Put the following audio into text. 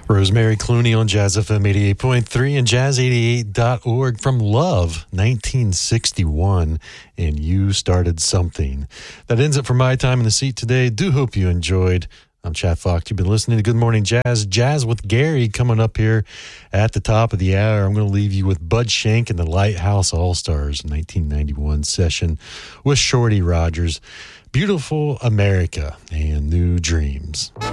Rosemary Clooney on Jazz FM 88.3 and jazz88.org from Love, 1961, and You Started Something. That ends it for my time in the seat today. Do hope you enjoyed. I'm Chad Fox. You've been listening to Good Morning Jazz. Jazz with Gary coming up here at the top of the hour. I'm going to leave you with Bud Shank and the Lighthouse All-Stars 1991 session with Shorty Rogers. Beautiful America and New Dreams.